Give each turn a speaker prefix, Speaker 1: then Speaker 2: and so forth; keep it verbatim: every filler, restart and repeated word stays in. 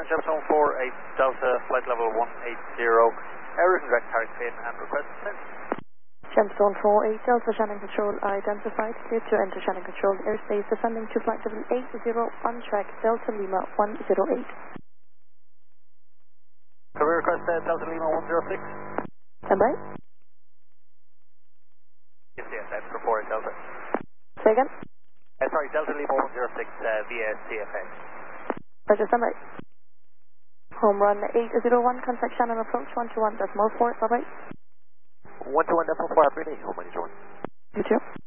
Speaker 1: Gemstone four eight Delta, flight level one eight zero, errors and direct target pin and request descent.
Speaker 2: Gemstone four eight Delta, Shannon Control identified, clear to enter Shannon Control airspace, descending to flight level eight zero, on track, Delta Lima one zero eight.
Speaker 1: Can we request uh, Delta Lima one zero six?
Speaker 2: Standby.
Speaker 1: Yes, yes, that's for four eight Delta.
Speaker 2: Say again?
Speaker 1: Uh, sorry, Delta Lima one zero six uh, via C F A.
Speaker 2: Roger, standby. Home run eight zero one, contact Shannon approach one two one decimal four, bye bye.
Speaker 1: one two one decimal four, every day, home one.
Speaker 2: You too.